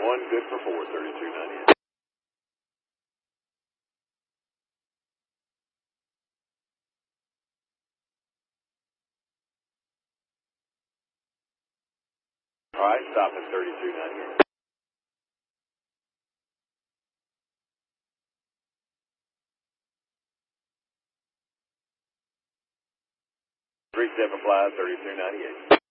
1, good for 4, 32.98. All right, stop at 32.98. 37 flies, 32.98.